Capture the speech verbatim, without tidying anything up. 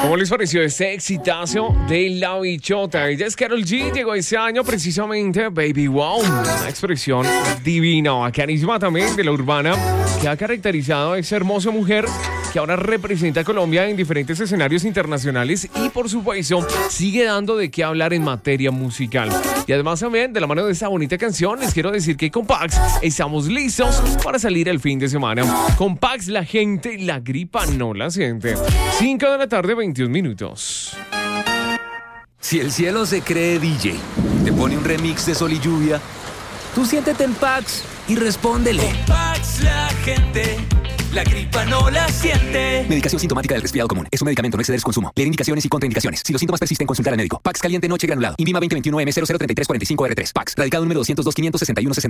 ¿Cómo les pareció este exitazo de La Bichota? Ella es Karol G, llegó este año precisamente Baby Wow, una expresión divina, bacanísima también de la urbana, que ha caracterizado a esa hermosa mujer que ahora representa a Colombia en diferentes escenarios internacionales y por supuesto sigue dando de qué hablar en materia musical. Y además también de la mano de esta bonita canción les quiero decir que con Pax estamos listos para salir el fin de semana. Con Pax la gente la gripa no la siente. cinco de la tarde, veintiún minutos. Si el cielo se cree D J, te pone un remix de Sol y Lluvia, tú siéntete en Pax y respóndele. Con Pax la gente la gripa no la siente. Medicación sintomática del resfriado común. Es un medicamento, no exceder su consumo. Leer indicaciones y contraindicaciones. Si los síntomas persisten, consultar al médico. Pax caliente noche granulado. Invima veinte veintiuno M cero cero tres tres cuatro cinco R tres. Pax. Radicado número doscientos dos, quinientos sesenta y uno, sesenta.